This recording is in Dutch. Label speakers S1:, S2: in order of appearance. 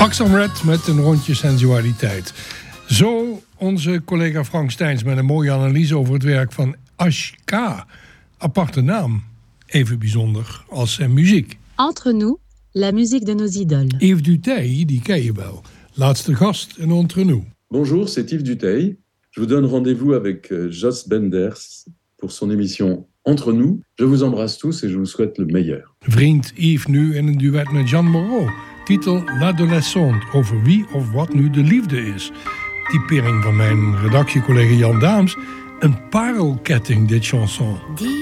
S1: Axel Red met een rondje sensualiteit. Zo onze collega Frank Steins met een mooie analyse over het werk van Ashka. Aparte naam, even bijzonder als zijn muziek.
S2: Entre nous, la musique de nos idoles.
S1: Yves Duteil, die ken je wel. Laatste gast in Entre nous.
S3: Bonjour, c'est Yves Duteil. Je vous donne rendez-vous avec Jos Benders pour son émission Entre nous. Je vous embrasse tous et je vous souhaite le meilleur.
S1: Vriend Yves nu in een duet met Jeanne Moreau. Titel L'Adolescente, over wie of wat nu de liefde is. Typering van mijn redactiecollega Jan Daams. Een parelketting, dit chanson.